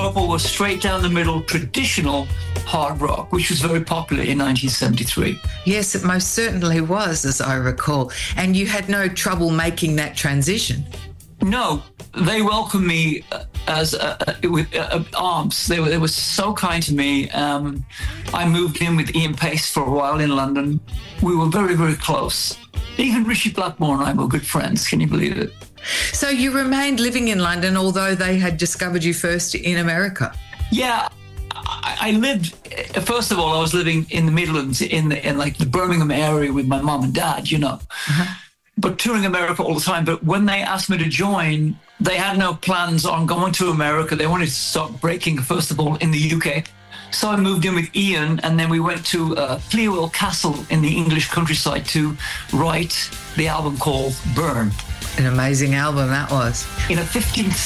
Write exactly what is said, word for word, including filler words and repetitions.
Purple was straight down the middle, traditional hard rock, which was very popular in nineteen seventy-three. Yes, it most certainly was, as I recall. And you had no trouble making that transition. No, they welcomed me uh, as uh, uh, with uh, arms. They were they were so kind to me. Um, I moved in with Ian Pace for a while in London. We were very, very close. Even Richie Blackmore and I were good friends. Can you believe it? So you remained living in London, although they had discovered you first in America. Yeah, I, I lived. First of all, I was living in the Midlands, in the, in like the Birmingham area with my mom and dad. You know. Uh-huh. But touring America all the time. But when they asked me to join, they had no plans on going to America. They wanted to start breaking, first of all, in the U K. So I moved in with Ian, and then we went to uh, Fleawell Castle in the English countryside to write the album called Burn. An amazing album that was. In a fifteenth